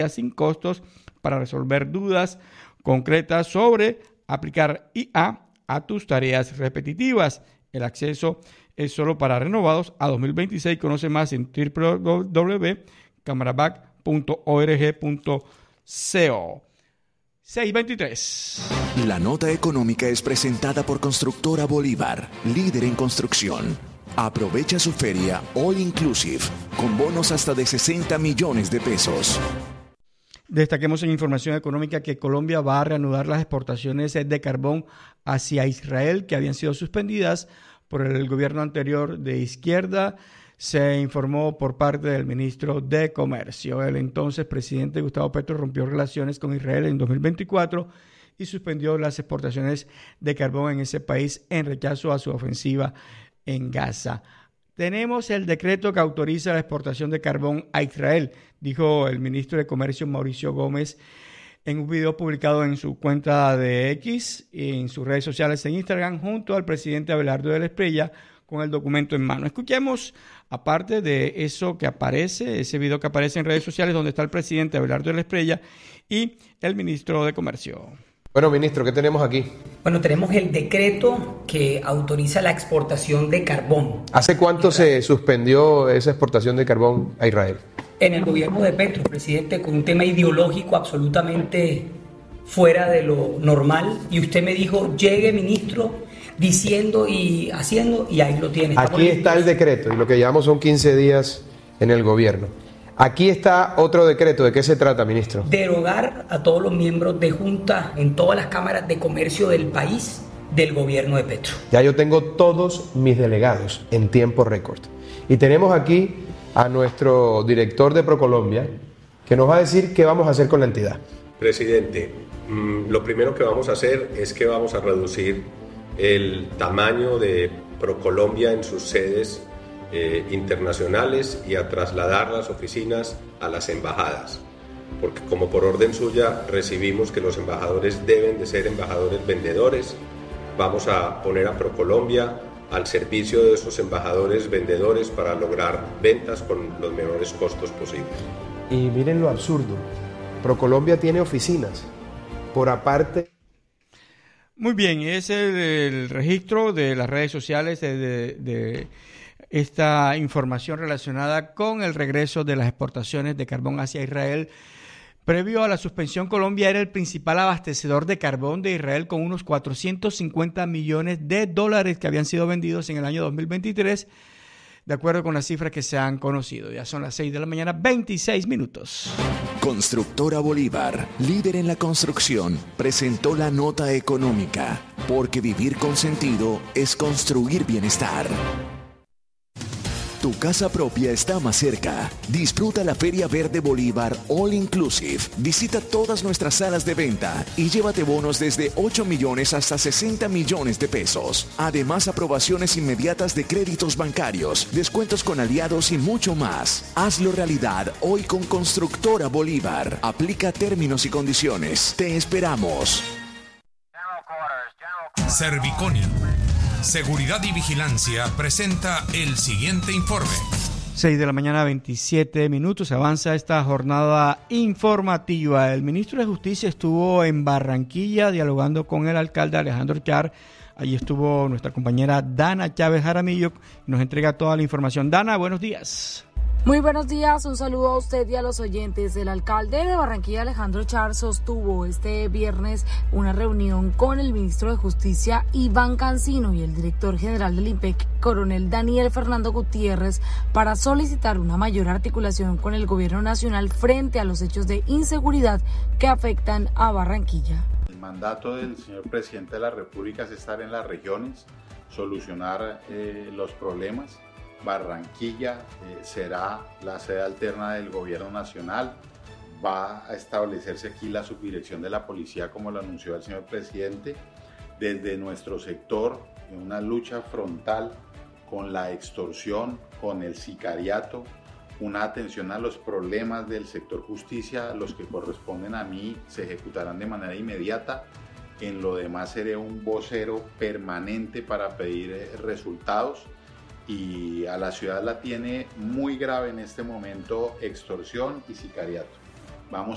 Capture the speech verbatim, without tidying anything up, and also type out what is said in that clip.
sin costos para resolver dudas concretas sobre aplicar I A a tus tareas repetitivas. El acceso es solo para renovados a dos mil veintiséis. Conoce más en doble u doble u doble u punto camarabac punto org punto co. seis veintitrés. La nota económica es presentada por Constructora Bolívar, líder en construcción. Aprovecha su feria All Inclusive con bonos hasta de sesenta millones de pesos. Destaquemos en información económica que Colombia va a reanudar las exportaciones de carbón hacia Israel que habían sido suspendidas por el gobierno anterior de izquierda. Se informó por parte del ministro de Comercio. El entonces presidente Gustavo Petro rompió relaciones con Israel en dos mil veinticuatro y suspendió las exportaciones de carbón en ese país en rechazo a su ofensiva en Gaza. Tenemos el decreto que autoriza la exportación de carbón a Israel, dijo el ministro de Comercio Mauricio Gómez en un video publicado en su cuenta de X y en sus redes sociales en Instagram junto al presidente Abelardo de la Espriella con el documento en mano. Escuchemos, aparte de eso que aparece, ese video que aparece en redes sociales donde está el presidente Abelardo de la Espriella y el ministro de Comercio. Bueno, ministro, ¿qué tenemos aquí? Bueno, tenemos el decreto que autoriza la exportación de carbón. ¿Hace cuánto se suspendió esa exportación de carbón a Israel? En el gobierno de Petro, presidente, con un tema ideológico absolutamente fuera de lo normal. Y usted me dijo, llegue, ministro, diciendo y haciendo, y ahí lo tiene. Aquí está el decreto, y lo que llevamos son quince días en el gobierno. Aquí está otro decreto. ¿De qué se trata, ministro? Derogar a todos los miembros de junta en todas las cámaras de comercio del país del gobierno de Petro. Ya yo tengo todos mis delegados en tiempo récord. Y tenemos aquí a nuestro director de Procolombia, que nos va a decir qué vamos a hacer con la entidad. Presidente, lo primero que vamos a hacer es que vamos a reducir el tamaño de Procolombia en sus sedes Eh, internacionales y a trasladar las oficinas a las embajadas, porque como por orden suya recibimos que los embajadores deben de ser embajadores vendedores. Vamos a poner a Procolombia al servicio de esos embajadores vendedores para lograr ventas con los menores costos posibles. Y miren lo absurdo, Procolombia tiene oficinas por aparte. Muy bien, es el, el registro de las redes sociales de, de, de esta información relacionada con el regreso de las exportaciones de carbón hacia Israel. Previo a la suspensión, Colombia era el principal abastecedor de carbón de Israel con unos cuatrocientos cincuenta millones de dólares que habían sido vendidos en el año dos mil veintitrés, de acuerdo con las cifras que se han conocido. Ya son las seis de la mañana, veintiséis minutos. Constructora Bolívar, líder en la construcción, presentó la nota económica, porque vivir con sentido es construir bienestar. Tu casa propia está más cerca. Disfruta la Feria Verde Bolívar All Inclusive. Visita todas nuestras salas de venta y llévate bonos desde ocho millones hasta sesenta millones de pesos. Además, aprobaciones inmediatas de créditos bancarios, descuentos con aliados y mucho más. Hazlo realidad hoy con Constructora Bolívar. Aplica términos y condiciones. Te esperamos. Serviconi, Seguridad y Vigilancia, presenta el siguiente informe. seis de la mañana, veintisiete minutos. Avanza esta jornada informativa. El ministro de Justicia estuvo en Barranquilla dialogando con el alcalde Alejandro Char. Allí estuvo nuestra compañera Dana Chávez Jaramillo. Nos entrega toda la información. Dana, buenos días. Muy buenos días, un saludo a usted y a los oyentes. El alcalde de Barranquilla, Alejandro Char, sostuvo este viernes una reunión con el ministro de Justicia, Iván Cancino, y el director general del IMPEC, coronel Daniel Fernando Gutiérrez, para solicitar una mayor articulación con el gobierno nacional frente a los hechos de inseguridad que afectan a Barranquilla. El mandato del señor presidente de la República es estar en las regiones, solucionar eh, los problemas. Barranquilla eh, será la sede alterna del gobierno nacional. Va a establecerse aquí la subdirección de la policía, como lo anunció el señor presidente. Desde nuestro sector, en una lucha frontal con la extorsión, con el sicariato, una atención a los problemas del sector justicia, los que corresponden a mí, se ejecutarán de manera inmediata. En lo demás seré un vocero permanente para pedir eh, resultados. Y a la ciudad la tiene muy grave en este momento extorsión y sicariato. Vamos